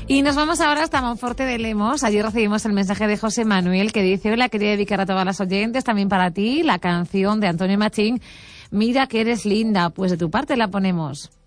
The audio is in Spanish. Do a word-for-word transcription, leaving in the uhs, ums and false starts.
Y nos vamos ahora hasta Monforte de Lemos. Ayer recibimos el mensaje de José Manuel que dice: hola, quería dedicar a todas las oyentes, también para ti, la canción de Antonio Machín, Mira que eres linda. Pues de tu parte la ponemos.